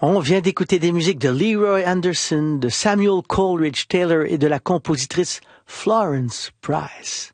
On vient d'écouter des musiques de Leroy Anderson, de Samuel Coleridge Taylor et de la compositrice Florence Price.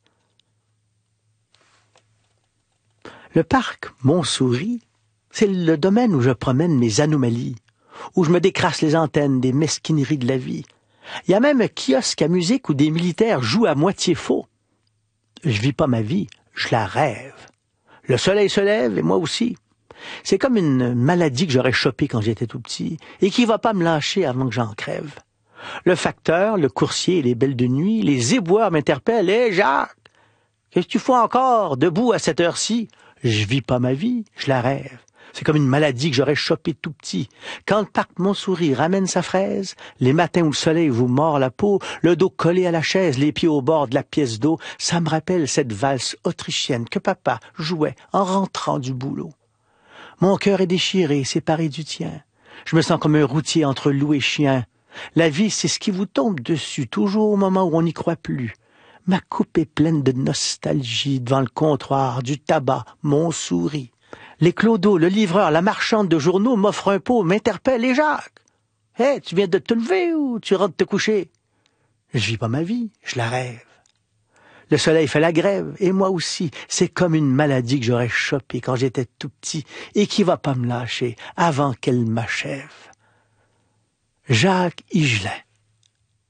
Le parc Montsouris, c'est le domaine où je promène mes anomalies, où je me décrasse les antennes des mesquineries de la vie. Il y a même un kiosque à musique où des militaires jouent à moitié faux. Je vis pas ma vie, je la rêve. Le soleil se lève et moi aussi. C'est comme une maladie que j'aurais chopée quand j'étais tout petit et qui va pas me lâcher avant que j'en crève. Le facteur, le coursier, les belles de nuit, les éboueurs m'interpellent. « Hé, Jacques, qu'est-ce que tu fais encore debout à cette heure-ci? » Je vis pas ma vie, je la rêve. C'est comme une maladie que j'aurais chopée tout petit. Quand le parc Montsouris ramène sa fraise, les matins où le soleil vous mord la peau, le dos collé à la chaise, les pieds au bord de la pièce d'eau, ça me rappelle cette valse autrichienne que papa jouait en rentrant du boulot. Mon cœur est déchiré, séparé du tien. Je me sens comme un routier entre loup et chien. La vie, c'est ce qui vous tombe dessus, toujours au moment où on n'y croit plus. Ma coupe est pleine de nostalgie devant le comptoir, du tabac, Montsouris. Les clodos, le livreur, la marchande de journaux m'offrent un pot, m'interpellent. « Et Jacques, hey, tu viens de te lever ou tu rentres te coucher? » Je vis pas ma vie, je la rêve. Le soleil fait la grève, et moi aussi. C'est comme une maladie que j'aurais chopée quand j'étais tout petit et qui va pas me lâcher avant qu'elle m'achève. Jacques Higelin.